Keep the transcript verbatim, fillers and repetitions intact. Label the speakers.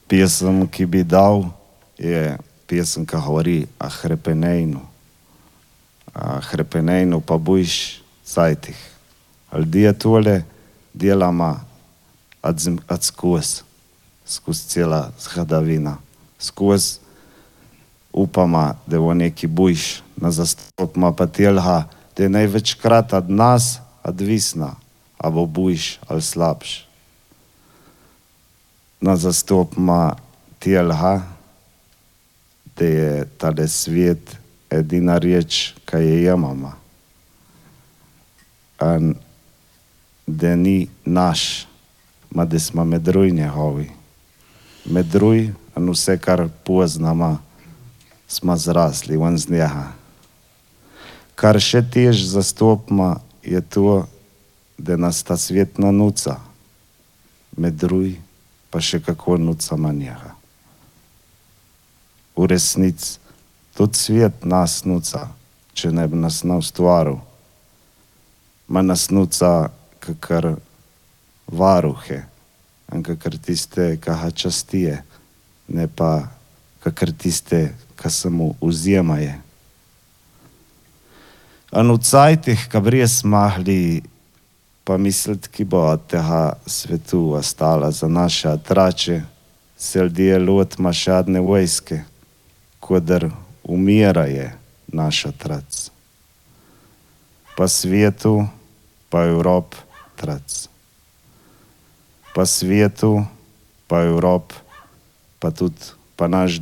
Speaker 1: Pesem, ki bi dal, je pesem, ki govori o hrepenejnu. A hrepenejnu pa bojiš cajtih. Ljudje tole delamo od skozi, skozi cela zgodovina. Skozi upamo, da bo neki boljši, ne zastopimo pa tega, da je največkrat od nas odvisno, a bo boljši ali slabši. Ne zastopimo tega, da je tale svet edina reč, ki jo imamo. In da ni naš, ma da smo med drugi njegovi. Med drugi in vse, kar poznamo, smo zrasli ven z njega. Kar še tež zastopimo, je to, da nas ta svet ne nuca. Med drugi pa še kako nucamo njega. V resnici tudi svet nas nuca, če ne bi nas ne ustvaril. Ma nas nuca kakor varuhe in kakor tiste, ki ga častijo, ne pa kakor tiste, ki se mu vzjemajo. In v cajtih, ko bi res mogli pa misliti, ki bo od tega svetu ostala za naše otroče, se ljudje lotimo še ene vojske, kodr umirajo naš otroci. Pa svetu, pa Evropi otroci. Pa svetu, pa Evropi, pa tudi pa naš